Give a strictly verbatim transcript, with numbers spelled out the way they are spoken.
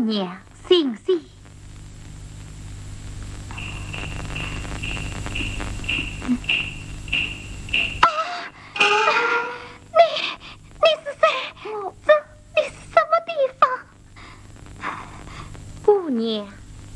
娘醒醒！啊！你你是谁？这你是什么地方？姑娘。